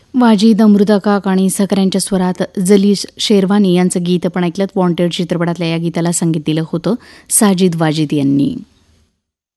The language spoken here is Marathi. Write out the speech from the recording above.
वाजिद, अमृता काक आणि सकऱ्यांच्या स्वरात जलीस शेरवानी यांचं गीत आपण ऐकलं. वॉन्टेड चित्रपटातल्या या गीताला संगीत दिलं होतं साजिद वाजिद यांनी.